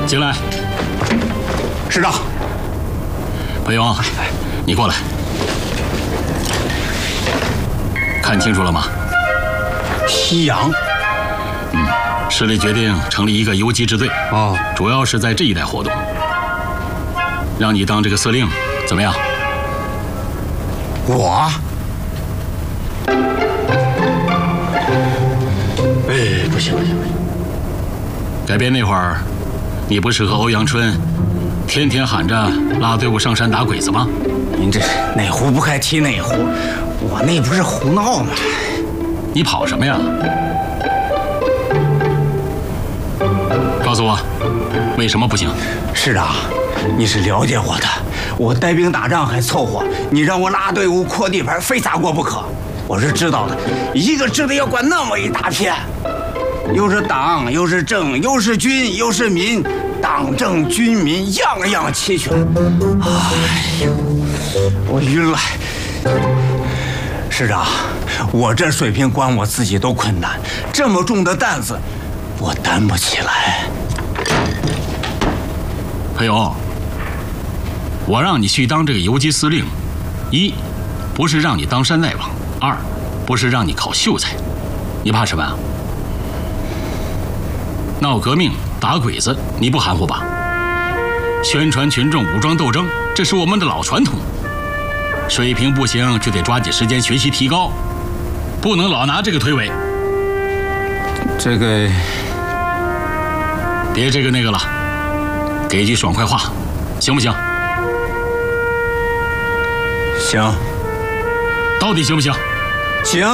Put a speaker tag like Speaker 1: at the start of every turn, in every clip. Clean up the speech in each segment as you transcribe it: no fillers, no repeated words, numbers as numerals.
Speaker 1: 进来。
Speaker 2: 师长，
Speaker 1: 裴勇，你过来。看清楚了吗？
Speaker 2: 西洋。
Speaker 1: 市里决定成立一个游击支队，主要是在这一带活动。让你当这个司令，怎么样？
Speaker 2: 我？不行。
Speaker 1: 改编那会儿，你不是和欧阳春天天喊着拉队伍上山打鬼子吗？
Speaker 2: 您这哪壶不开提哪壶，我那不是胡闹吗？
Speaker 1: 你跑什么呀？告诉我，为什么不行？
Speaker 2: 师长，你是了解我的，我带兵打仗还凑合，你让我拉队伍扩地盘，非砸锅不可。我是知道的，一个支队要管那么一大片，又是党，又是政，又是军，又是民，党政军民样样齐全。哎呦，我晕了。师长，我这水平管我自己都困难，这么重的担子，我担不起来。
Speaker 1: 裴勇，我让你去当这个游击司令，一，不是让你当山大王；二，不是让你考秀才。你怕什么呀？闹革命、打鬼子，你不含糊吧？宣传群众武装斗争，这是我们的老传统。水平不行就得抓紧时间学习提高，不能老拿这个推诿。
Speaker 2: 这个，
Speaker 1: 别这个那个了，给句爽快话，行不行？
Speaker 2: 行。
Speaker 1: 到底行不行？
Speaker 2: 行。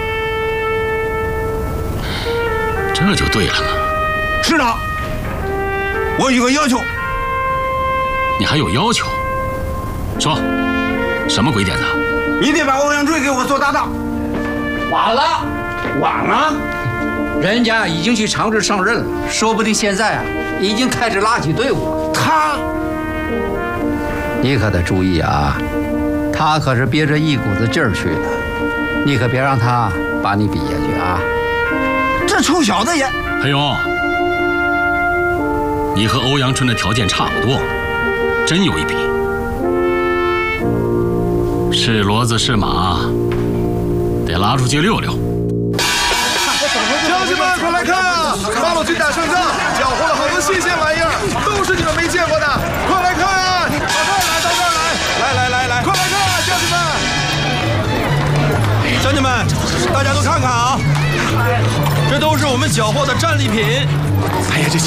Speaker 1: 这就对了嘛。
Speaker 2: 师长，我有个要求。
Speaker 1: 你还有要求？说，什么鬼点子？
Speaker 2: 你得把欧阳坠给我做搭档。
Speaker 3: 晚了，
Speaker 2: 晚了，
Speaker 3: 人家已经去长治上任了，说不定现在啊已经开始拉起队伍了。
Speaker 2: 他，
Speaker 3: 你可得注意啊，他可是憋着一股子劲儿去的，你可别让他把你比下去啊。
Speaker 2: 这臭小子也……
Speaker 1: 裴勇，你和欧阳春的条件差不多，真有一比。是骡子是马，得拉出去溜溜。
Speaker 4: 乡亲们，快来看啊！八路军打胜仗，缴获了好多新鲜玩意儿，都是你们没见过的。快来看！到这儿来，来，快来看啊，乡亲们！乡亲们，大家都看看啊，这都是我们缴获的战利品。哎呀，这